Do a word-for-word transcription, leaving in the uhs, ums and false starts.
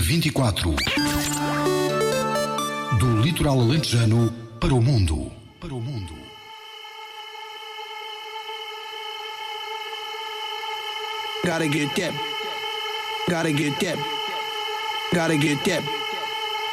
vinte e quatro. Do litoral alentejano para o mundo. Para o mundo. Gotta get that. Gotta get that. Gotta get that.